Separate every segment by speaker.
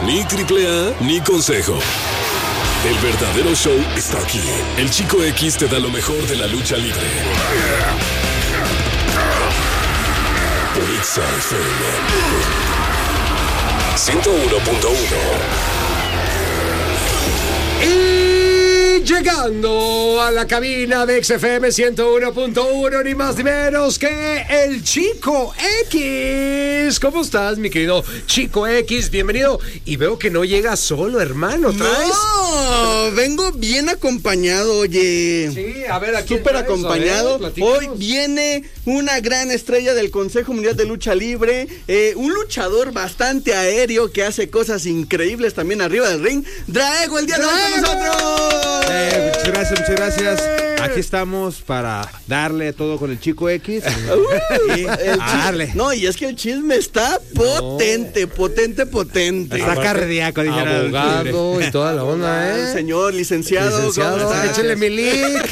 Speaker 1: Ni triple A, ni consejo. El verdadero show está aquí. El Chico X te da lo mejor de la lucha libre. Por Exa FM 101.1.
Speaker 2: Y llegando a la cabina de XFM 101.1, ni más ni menos que el Chico X. ¿Cómo estás, mi querido Chico X? Bienvenido. Y veo que no llegas solo, hermano. ¿Traes?
Speaker 3: No, vengo bien acompañado, oye.
Speaker 2: Sí, a ver, aquí.
Speaker 3: Súper acompañado. Hoy viene una gran estrella del Consejo Mundial de Lucha Libre, un luchador bastante aéreo que hace cosas increíbles también arriba del ring. Draego, el día de hoy con nosotros.
Speaker 4: Muchas gracias. Aquí estamos para darle todo con el Chico X. Darle.
Speaker 3: No, y es que el chisme está potente.
Speaker 4: Está cardíaco,
Speaker 2: abogado y toda la onda,
Speaker 3: El señor licenciado.
Speaker 2: Échale mi link.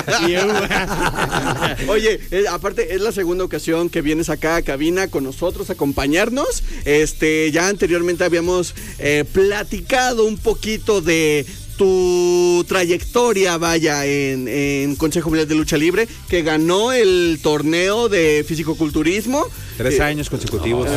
Speaker 3: Oye, aparte es la segunda ocasión que vienes acá a cabina con nosotros a acompañarnos. Ya anteriormente habíamos platicado un poquito de tu trayectoria, vaya, en Consejo Mundial de Lucha Libre, que ganó el torneo de fisicoculturismo.
Speaker 4: 3 años consecutivos.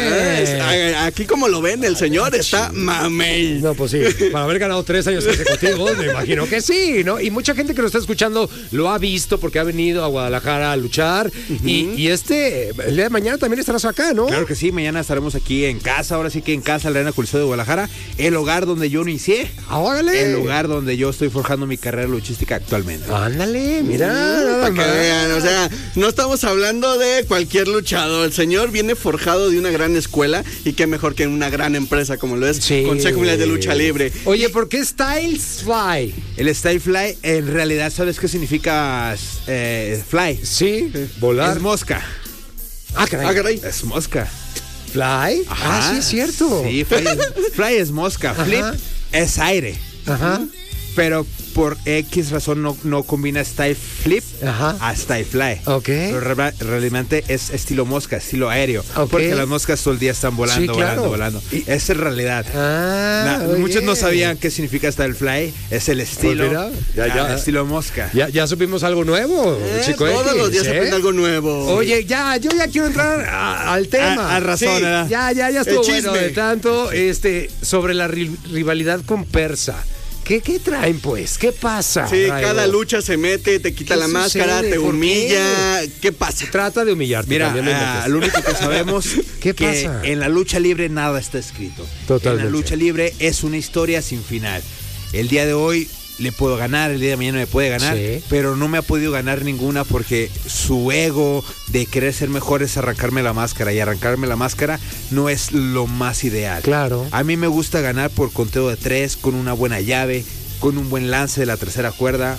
Speaker 3: Aquí como lo ven, el señor está mamey.
Speaker 2: No, pues sí, para haber ganado 3 años consecutivos, me imagino que sí, ¿no? Y mucha gente que nos está escuchando lo ha visto porque ha venido a Guadalajara a luchar. Y el día de mañana también estarás acá, ¿no?
Speaker 4: Claro que sí, mañana estaremos aquí en casa, ahora sí que en casa, la Arena Coliseo de Guadalajara, el hogar donde yo inicié.
Speaker 2: ¡Órale!
Speaker 4: El lugar donde yo estoy forjando mi carrera luchística actualmente.
Speaker 2: Ándale, mira.
Speaker 3: Para que vean, o sea, no estamos hablando de cualquier luchador. El señor viene forjado de una gran escuela y qué mejor que en una gran empresa como lo es Consejo Mundial de Lucha Libre.
Speaker 2: Oye, ¿por qué Styles Fly?
Speaker 4: El Style Fly, en realidad, ¿sabes qué significa fly?
Speaker 2: Sí, volar.
Speaker 4: Es mosca.
Speaker 2: Ah, caray.
Speaker 4: Es mosca.
Speaker 2: ¿Fly?
Speaker 4: Ajá.
Speaker 2: Sí, es cierto.
Speaker 4: Sí, fly es mosca.
Speaker 2: Ajá.
Speaker 4: Flip es aire.
Speaker 2: Ajá.
Speaker 4: Pero por X razón no combina Style Flip a Style Fly.
Speaker 2: Ok.
Speaker 4: Pero realmente es estilo mosca, estilo aéreo.
Speaker 2: Okay.
Speaker 4: Porque las moscas todo el día están volando,
Speaker 2: sí, claro.
Speaker 4: volando. Esa es realidad. Muchos no sabían qué significa Style Fly. Es el estilo.
Speaker 2: Pues mira,
Speaker 4: el estilo mosca.
Speaker 2: Ya supimos algo nuevo, Chico X.
Speaker 3: Todos los días se aprende algo nuevo.
Speaker 2: Oye, yo ya quiero entrar al tema.
Speaker 4: A razón,
Speaker 2: sí,
Speaker 4: ¿verdad?
Speaker 2: Ya estuvo
Speaker 3: El chisme.
Speaker 2: bueno de tanto sobre la rivalidad con Persa. ¿Qué traen, pues? ¿Qué pasa?
Speaker 3: Sí,
Speaker 2: Raigo?
Speaker 3: cada lucha se mete, te quita la máscara, te
Speaker 2: ¿Por
Speaker 3: humilla. ¿Qué pasa?
Speaker 2: Trata de humillarte.
Speaker 4: Mira, lo único que sabemos
Speaker 2: ¿Qué
Speaker 4: que
Speaker 2: pasa?
Speaker 4: en la lucha libre nada está escrito.
Speaker 2: Totalmente.
Speaker 4: En la lucha libre es una historia sin final. El día de hoy le puedo ganar, el día de mañana me puede ganar,
Speaker 2: sí,
Speaker 4: pero no me ha podido ganar ninguna porque su ego de querer ser mejor es arrancarme la máscara, y arrancarme la máscara no es lo más ideal.
Speaker 2: Claro.
Speaker 4: A mí me gusta ganar por conteo de 3, con una buena llave, con un buen lance de la tercera cuerda,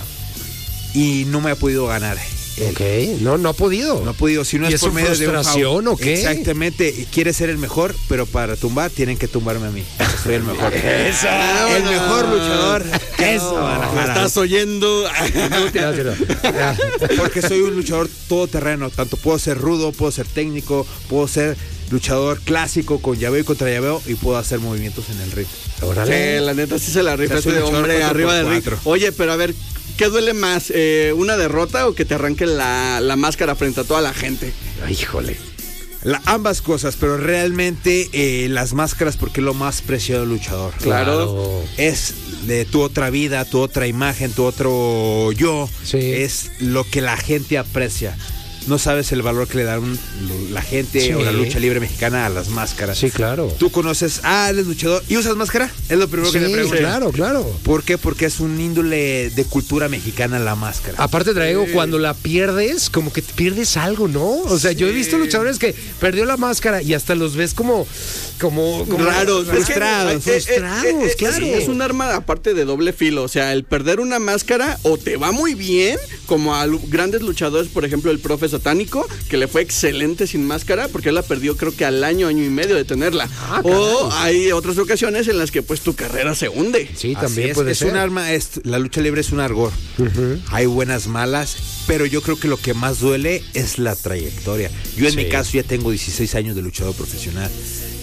Speaker 4: y no me ha podido ganar.
Speaker 2: Ok, no ha podido.
Speaker 4: No ha podido, si no
Speaker 2: ¿Y
Speaker 4: es por medio de un
Speaker 2: frustración
Speaker 4: foul.
Speaker 2: o qué?
Speaker 4: Exactamente, quiere ser el mejor, pero para tumbar tienen que tumbarme a mí. Soy el mejor.
Speaker 2: Eso.
Speaker 4: El mejor luchador.
Speaker 2: Eso.
Speaker 3: ¿Me estás oyendo?
Speaker 4: Porque soy un luchador todoterreno. Tanto puedo ser rudo, puedo ser técnico, puedo ser luchador clásico con llaveo y contra llaveo, y puedo hacer movimientos en el ring.
Speaker 3: Sí, la neta sí se la rifa
Speaker 4: Soy
Speaker 3: este
Speaker 4: luchador
Speaker 3: hombre
Speaker 4: 4x4.
Speaker 3: arriba del ring. Oye, pero a ver, ¿qué duele más? ¿Una derrota o que te arranque la máscara frente a toda la gente?
Speaker 2: Híjole.
Speaker 4: Ambas cosas, pero realmente las máscaras, porque es lo más preciado del luchador.
Speaker 3: Claro.
Speaker 4: Es de tu otra vida, tu otra imagen, tu otro yo.
Speaker 2: Sí.
Speaker 4: Es lo que la gente aprecia. No sabes el valor que le da la gente,
Speaker 2: sí,
Speaker 4: o la lucha libre mexicana a las máscaras.
Speaker 2: Sí, claro.
Speaker 4: Tú conoces, eres luchador y usas máscara. Es lo primero que le pregunto.
Speaker 2: Claro.
Speaker 4: ¿Por qué? Porque es un índole de cultura mexicana la máscara.
Speaker 2: Aparte, Draego, cuando la pierdes, como que te pierdes algo, ¿no? O sea, yo he visto luchadores que perdió la máscara y hasta los ves como
Speaker 3: raros,
Speaker 4: frustrados,
Speaker 3: claro. Es un arma aparte de doble filo. O sea, el perder una máscara o te va muy bien, como a grandes luchadores, por ejemplo, el profe Satánico, que le fue excelente sin máscara, porque él la perdió creo que al año y medio de tenerla. O hay otras ocasiones en las que pues tu carrera se hunde.
Speaker 2: Sí, también puede ser.
Speaker 4: Es un arma, la lucha libre es un argor. Hay buenas, malas, pero yo creo que lo que más duele es la trayectoria. Yo en mi caso ya tengo 16 años de luchador profesional.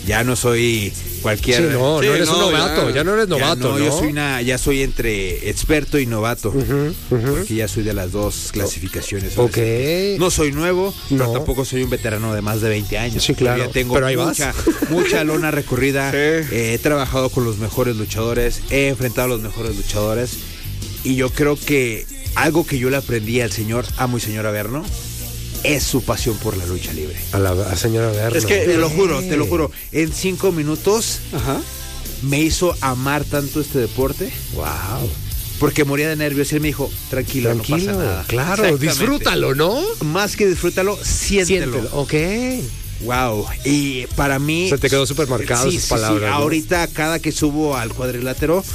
Speaker 4: Ya no soy cualquier...
Speaker 2: Sí, no eres un novato, ya no eres novato, ¿no?
Speaker 4: Ya soy entre experto y novato, porque ya soy de las dos clasificaciones.
Speaker 2: Ok.
Speaker 4: No soy nuevo,
Speaker 2: No.
Speaker 4: pero tampoco soy un veterano de más de 20 años.
Speaker 2: Sí, claro.
Speaker 4: Todavía tengo
Speaker 2: Pero ahí vas.
Speaker 4: mucha lona recorrida.
Speaker 3: Sí.
Speaker 4: He trabajado con los mejores luchadores, he enfrentado a los mejores luchadores, y yo creo que algo que yo le aprendí al señor amo y señor Averno es su pasión por la lucha libre.
Speaker 2: A la señora Verno.
Speaker 3: Es que
Speaker 4: Te lo juro, en 5 minutos
Speaker 3: Ajá.
Speaker 4: me hizo amar tanto este deporte,
Speaker 2: Wow.
Speaker 4: porque moría de nervios y él me dijo, tranquilo, no pasa nada.
Speaker 2: Claro,
Speaker 4: Exactamente.
Speaker 2: disfrútalo, ¿no?
Speaker 4: Más que disfrútalo, siéntelo.
Speaker 2: Ok.
Speaker 4: Wow. Y para mí...
Speaker 2: Se te quedó súper marcado esas palabras, ¿no?
Speaker 4: Ahorita, cada que subo al cuadrilátero,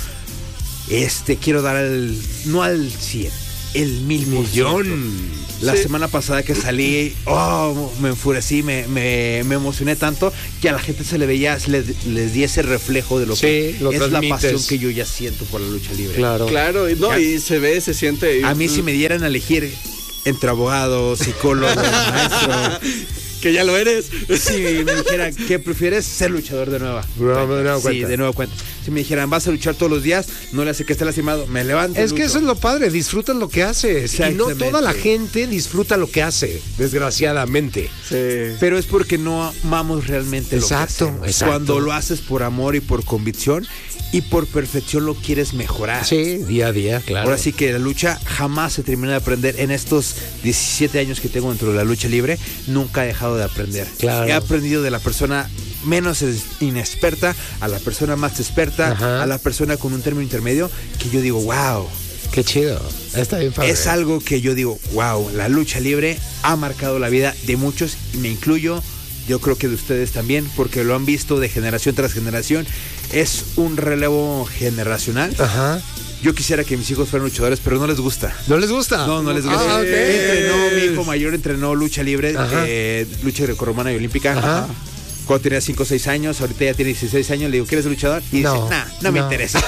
Speaker 4: quiero dar no al 100, el 1000%. La semana pasada que salí, me enfurecí, me emocioné tanto que a la gente se le veía, les di ese reflejo de lo que
Speaker 2: lo
Speaker 4: es la
Speaker 2: transmites.
Speaker 4: pasión que yo ya siento por la lucha libre.
Speaker 2: Claro.
Speaker 3: Claro, y se ve, se siente.
Speaker 4: A mí si me dieran a elegir entre abogado, psicólogo, maestro,
Speaker 3: Que ya lo eres.
Speaker 4: si me dijeran, ¿qué prefieres? Ser luchador de nueva.
Speaker 2: De nueva
Speaker 4: Sí,
Speaker 2: cuenta.
Speaker 4: de nueva cuenta. Si me dijeran, vas a luchar todos los días, no le hace que esté lastimado, me levanto.
Speaker 2: Es que
Speaker 4: lucho.
Speaker 2: eso es lo padre, disfrutas lo que haces. Y no
Speaker 4: Exactamente.
Speaker 2: toda la gente disfruta lo que hace, desgraciadamente.
Speaker 3: Sí.
Speaker 4: Pero es porque no amamos realmente
Speaker 2: Exacto,
Speaker 4: lo que hacemos.
Speaker 2: exacto.
Speaker 4: Cuando lo haces por amor y por convicción y por perfección lo quieres mejorar.
Speaker 2: Sí, día a día, claro.
Speaker 4: Ahora sí que la lucha jamás se termina de aprender. En estos 17 años que tengo dentro de la lucha libre, nunca he dejado de aprender.
Speaker 2: Claro.
Speaker 4: He aprendido de la persona menos inexperta a la persona más experta,
Speaker 2: Ajá.
Speaker 4: a la persona con un término intermedio, que yo digo, wow.
Speaker 2: Qué chido. Está bien padre.
Speaker 4: Es algo que yo digo, wow, la lucha libre ha marcado la vida de muchos y me incluyo. Yo creo que de ustedes también, porque lo han visto de generación tras generación. Es un relevo generacional.
Speaker 2: Ajá.
Speaker 4: Yo quisiera que mis hijos fueran luchadores, pero no les gusta.
Speaker 2: ¿No les gusta?
Speaker 4: No les gusta.
Speaker 2: Ah, ok.
Speaker 4: Mi hijo mayor entrenó lucha libre,
Speaker 2: Ajá.
Speaker 4: lucha grecorromana y olímpica.
Speaker 2: Ajá.
Speaker 4: Cuando tenía 5 o 6 años, ahorita ya tiene 16 años, le digo, ¿quieres ser luchador? Y
Speaker 2: No,
Speaker 4: dice, no me
Speaker 2: no.
Speaker 4: interesa.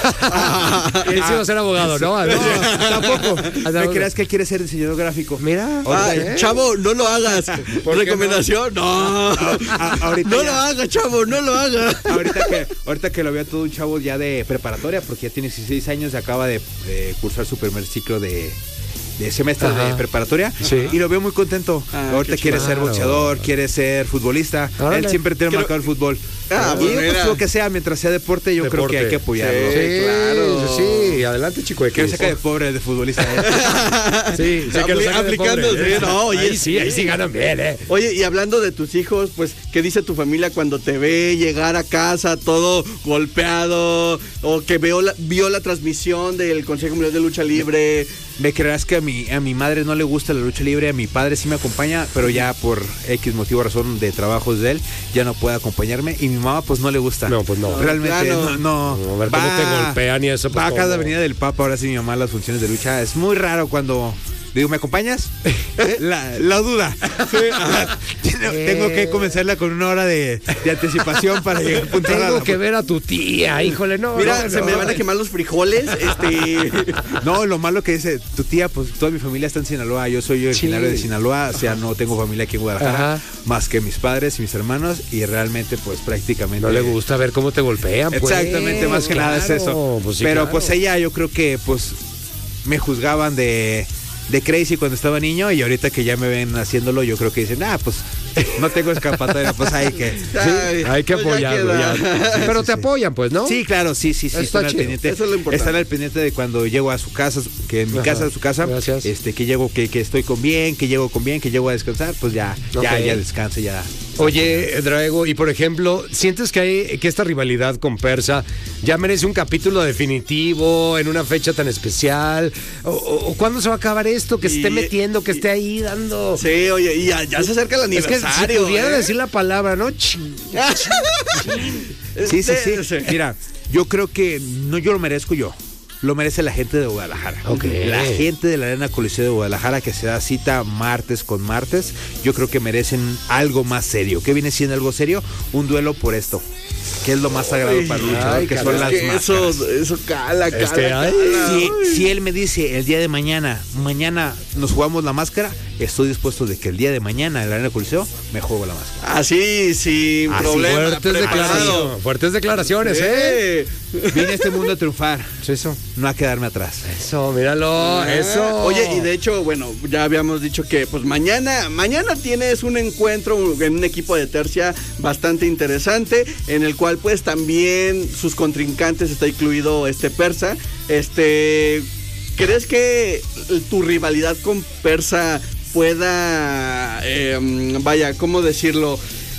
Speaker 2: Él sí va a ser abogado, ¿no?
Speaker 4: Tampoco.
Speaker 2: Ah,
Speaker 4: ¿Me creas que quiere ser diseñador gráfico?
Speaker 2: Mira.
Speaker 3: Chavo, no lo hagas.
Speaker 4: ¿Por qué
Speaker 3: ¿Recomendación? No.
Speaker 4: Ahorita
Speaker 3: No
Speaker 4: ya-
Speaker 3: lo haga, chavo, no lo haga.
Speaker 4: Ahorita que lo veo todo un chavo ya de preparatoria, porque ya tiene 16 años y acaba de cursar su primer ciclo de semestre
Speaker 2: Ajá.
Speaker 4: de preparatoria,
Speaker 2: Sí.
Speaker 4: y lo veo muy contento. Ahorita
Speaker 3: qué
Speaker 4: quiere
Speaker 2: chido.
Speaker 4: ser boxeador, quiere ser futbolista.
Speaker 2: Órale.
Speaker 4: Él siempre tiene marcado el fútbol.
Speaker 3: Ah,
Speaker 4: y
Speaker 3: pues
Speaker 4: pues,
Speaker 3: mira.
Speaker 4: lo que sea, mientras sea deporte, yo creo que hay que apoyarlo.
Speaker 2: Sí,
Speaker 3: claro.
Speaker 2: Sí, adelante, chico.
Speaker 4: Que me saca de pobre de futbolista.
Speaker 2: Sí, sí, que lo saca de
Speaker 3: Aplicando,
Speaker 2: pobre, ¿eh?
Speaker 3: sí, no, oye,
Speaker 2: ahí sí ganan bien, ¿eh?
Speaker 3: Oye, y hablando de tus hijos, pues, ¿qué dice tu familia cuando te ve llegar a casa todo golpeado? O que vio la transmisión del Consejo Mundial de Lucha Libre.
Speaker 4: Me creerás que a mi madre no le gusta la lucha libre, a mi padre sí me acompaña, pero ya por X motivo, razón de trabajos de él, ya no puede acompañarme, y mi mamá pues no le gusta.
Speaker 2: No, pues no.
Speaker 4: Realmente
Speaker 3: Claro.
Speaker 4: no.
Speaker 2: A ver cómo te golpean y eso. pues,
Speaker 4: Va a
Speaker 2: ¿cómo?
Speaker 4: cada avenida del Papa, ahora sí mi mamá las funciones de lucha. Es muy raro cuando digo, ¿me acompañas? la duda. Tengo que comenzarla con una hora de anticipación para llegar puntual a
Speaker 2: Tengo
Speaker 4: la-
Speaker 2: que ver a tu tía, híjole, no.
Speaker 3: Mira,
Speaker 2: no,
Speaker 3: se
Speaker 2: no.
Speaker 3: me van a quemar los frijoles.
Speaker 4: No, lo malo que dice tu tía, pues toda mi familia está en Sinaloa, yo soy originario
Speaker 2: Sí.
Speaker 4: de Sinaloa, o sea, no tengo familia aquí en Guadalajara,
Speaker 2: Ajá.
Speaker 4: más que mis padres y mis hermanos, y realmente pues prácticamente...
Speaker 2: No le gusta ver cómo te golpean, pues.
Speaker 4: Exactamente, más que nada es
Speaker 2: Claro,
Speaker 4: eso.
Speaker 2: pues sí,
Speaker 4: Pero
Speaker 2: claro.
Speaker 4: pues ella, yo creo que pues me juzgaban de crazy cuando estaba niño, y ahorita que ya me ven haciéndolo, yo creo que dicen, pues no tengo escapatoria, pues hay que...
Speaker 2: Hay que apoyarlo ya. Pero te apoyan, pues, ¿no?
Speaker 4: Sí, claro, sí,
Speaker 2: Está
Speaker 4: están al
Speaker 2: chido.
Speaker 4: pendiente.
Speaker 3: Eso es lo importante.
Speaker 4: Están al pendiente de cuando llego a su casa, que en mi
Speaker 2: Ajá.
Speaker 4: casa, su casa,
Speaker 2: Gracias.
Speaker 4: que llego, que estoy con bien, que llego a descansar, pues ya
Speaker 2: Ok.
Speaker 4: descanse, ya.
Speaker 2: Oye, Drago, y por ejemplo, ¿sientes que esta rivalidad con Persa ya merece un capítulo definitivo en una fecha tan especial? ¿O cuándo se va a acabar esto? Que se esté metiendo, que esté ahí dando...
Speaker 3: Sí, oye, y ya se acerca el
Speaker 2: Es que
Speaker 3: aniversario.
Speaker 2: si pudiera
Speaker 3: ¿eh?
Speaker 2: decir la palabra, ¿no?
Speaker 4: Sí. Mira, yo creo que no yo lo merezco yo. Lo merece la gente de Guadalajara.
Speaker 2: Ok.
Speaker 4: La gente de la Arena Coliseo de Guadalajara, que se da cita martes con martes, yo creo que merecen algo más serio. ¿Qué viene siendo algo serio? Un duelo por esto, que es lo más sagrado para el luchador,
Speaker 2: ay,
Speaker 4: que
Speaker 2: caray,
Speaker 4: son las
Speaker 3: Que
Speaker 4: máscaras.
Speaker 3: eso cala.
Speaker 2: ay,
Speaker 3: cala.
Speaker 4: Si él me dice el día de mañana nos jugamos la máscara, estoy dispuesto de que el día de mañana en la Arena Coliseo me juego la máscara.
Speaker 3: Así, sin
Speaker 4: Así,
Speaker 3: problema.
Speaker 2: Fuertes declaraciones,
Speaker 4: Vine a este mundo a triunfar,
Speaker 2: Eso.
Speaker 4: no a quedarme atrás.
Speaker 2: Eso, míralo, eso.
Speaker 3: Oye, y de hecho, bueno, ya habíamos dicho que pues mañana tienes un encuentro en un equipo de tercia bastante interesante, en el cual pues también sus contrincantes, está incluido Persa. ¿Crees que tu rivalidad con Persa pueda, ¿cómo decirlo?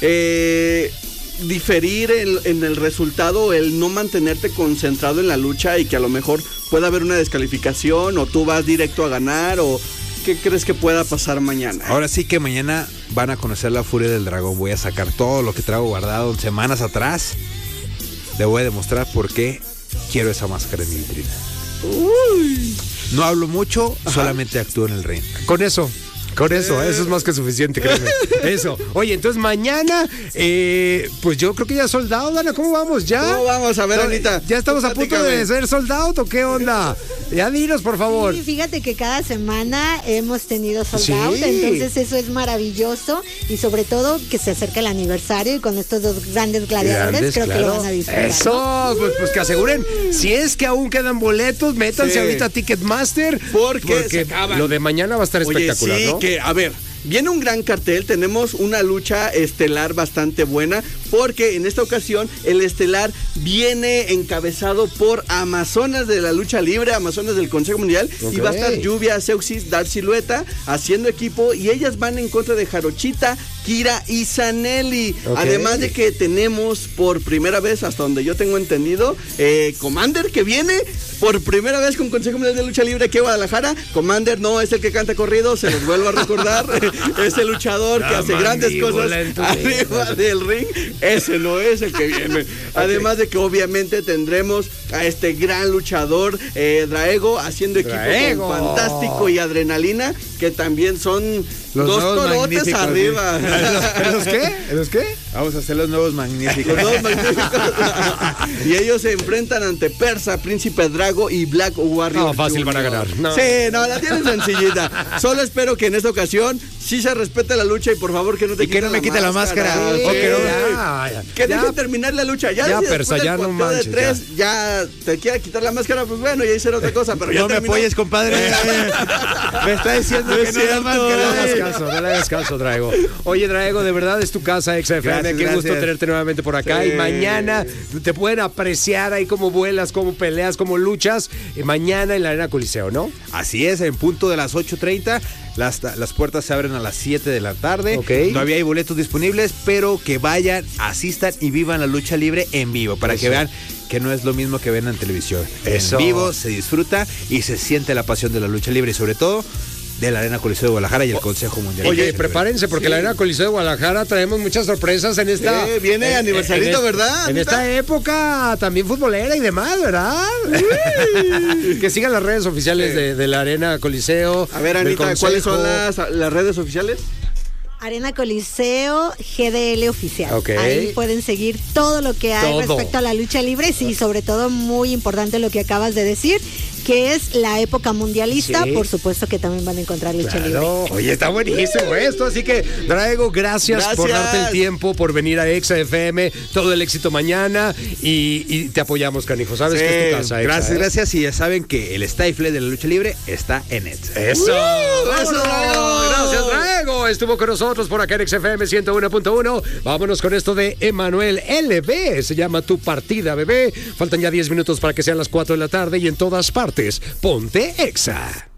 Speaker 3: Diferir en el resultado, el no mantenerte concentrado en la lucha y que a lo mejor pueda haber una descalificación o tú vas directo a ganar, o qué crees que pueda pasar mañana?
Speaker 4: Ahora sí que mañana van a conocer la furia del dragón. Voy a sacar todo lo que traigo guardado semanas atrás. Le voy a demostrar por qué quiero esa máscara en mi vitrina.
Speaker 3: Uy.
Speaker 4: No hablo mucho, solamente actúo en el ring.
Speaker 2: Con eso es más que suficiente, créeme. Eso. Oye, entonces mañana, pues yo creo que ya sold out, Dana, ¿cómo vamos? ¿Ya?
Speaker 3: ¿Cómo vamos? A ver, Anita.
Speaker 2: ¿Ya estamos a punto de ser sold out o qué onda? Ya dinos, por favor.
Speaker 5: Sí, fíjate que cada semana hemos tenido sold
Speaker 2: Sí.
Speaker 5: out, entonces eso es maravilloso y sobre todo que se acerca el aniversario y con estos dos grandes gladiadores creo que lo van a disfrutar.
Speaker 2: Eso, pues que aseguren, si es que aún quedan boletos, métanse ahorita a Ticketmaster
Speaker 3: Porque se acaban.
Speaker 2: Lo de mañana va a estar espectacular,
Speaker 3: sí,
Speaker 2: ¿no?
Speaker 3: que, a ver, viene un gran cartel, tenemos una lucha estelar bastante buena, porque en esta ocasión el estelar viene encabezado por Amazonas de la lucha libre, Amazonas del Consejo Mundial, y va a estar Lluvia, Seuxis, Dark Silueta haciendo equipo, y ellas van en contra de Jarochita, Kira y Zanelli. Además de que tenemos por primera vez, hasta donde yo tengo entendido, Commander, que viene por primera vez con Consejo Mundial de Lucha Libre aquí a Guadalajara. Commander no es el que canta corrido, se los vuelvo a recordar. Es el luchador que hace grandes cosas arriba del ring. Ese no es el que viene. Además de que obviamente tendremos a este gran luchador, Draego, haciendo equipo con Fantástico y Adrenalina, que también son
Speaker 4: Los
Speaker 3: dos
Speaker 4: nuevos
Speaker 3: torotes
Speaker 4: magníficos,
Speaker 3: arriba.
Speaker 2: ¿En los qué?
Speaker 4: Vamos a hacer los nuevos magníficos.
Speaker 3: Los dos magníficos. Y ellos se enfrentan ante Persa, Príncipe Drago y Black Warrior.
Speaker 2: No, fácil
Speaker 3: Jr.
Speaker 2: van a ganar. No.
Speaker 3: Sí, no, la tienen sencillita. Solo espero que en esta ocasión sí se respete la lucha y por favor que no te
Speaker 4: Y que no me quite la máscara.
Speaker 3: Sí.
Speaker 4: O que no-
Speaker 3: Que dejen terminar la lucha. Ya,
Speaker 2: Ya,
Speaker 3: si
Speaker 2: Persa,
Speaker 3: después
Speaker 2: ya
Speaker 3: del
Speaker 2: no
Speaker 3: conteo de
Speaker 2: manches,
Speaker 3: 3 ya te quiera quitar la máscara, pues bueno, ya hice otra cosa. Pero ya
Speaker 4: No me
Speaker 3: terminó.
Speaker 4: apoyes, compadre. Me está diciendo que no la máscara.
Speaker 2: No le hagas caso, Draego. Oye, Draego, de verdad es tu casa, XFM.
Speaker 4: Gracias,
Speaker 2: Qué gusto
Speaker 4: gracias.
Speaker 2: tenerte nuevamente por acá.
Speaker 3: Sí.
Speaker 2: Y mañana te pueden apreciar ahí cómo vuelas, cómo peleas, cómo luchas. Mañana en la Arena Coliseo, ¿no?
Speaker 4: Así es, en punto de las 8:30. Las puertas se abren a las 7 de la tarde.
Speaker 2: Ok.
Speaker 4: Todavía hay boletos disponibles, pero que vayan, asistan y vivan la lucha libre en vivo para que vean que no es lo mismo que ven en televisión.
Speaker 2: Eso.
Speaker 4: En vivo se disfruta y se siente la pasión de la lucha libre y sobre todo de la Arena Coliseo de Guadalajara y el Consejo Mundial.
Speaker 2: Oye, prepárense porque la Arena Coliseo de Guadalajara traemos muchas sorpresas en esta...
Speaker 3: Viene aniversarito, ¿verdad,
Speaker 2: En
Speaker 3: Anita?
Speaker 2: esta época también futbolera y demás, ¿verdad? Que sigan las redes oficiales de la Arena Coliseo.
Speaker 3: A ver,
Speaker 2: del
Speaker 3: Anita, ¿cuáles son
Speaker 2: Consejo.
Speaker 3: las redes oficiales?
Speaker 5: Arena Coliseo GDL Oficial.
Speaker 2: Ok.
Speaker 5: Ahí pueden seguir todo lo que hay
Speaker 2: Todo.
Speaker 5: respecto a la lucha libre. Sí, sobre todo muy importante lo que acabas de decir, que es la época mundialista.
Speaker 2: Sí.
Speaker 5: Por supuesto que también van a encontrar lucha libre.
Speaker 2: Claro. Oye, está buenísimo esto. Así que, Draego, gracias por
Speaker 3: Gracias.
Speaker 2: darte el tiempo, por venir a Exa FM. Todo el éxito mañana. Y te apoyamos, canijo. Sabes
Speaker 3: Sí.
Speaker 2: que es tu casa, Exa,
Speaker 4: Gracias,
Speaker 2: ¿eh?
Speaker 4: gracias. Y ya saben que el stifle de la lucha libre está en Exa.
Speaker 2: Eso.
Speaker 3: Eso,
Speaker 2: ¡Vámonos!
Speaker 3: Draego.
Speaker 2: Gracias, Draego. Estuvo con nosotros por acá en XFM 101.1. Vámonos con esto de Emanuel LB. Se llama Tu Partida, bebé. Faltan ya 10 minutos para que sean las 4 de la tarde y en todas partes. Ponte Exa.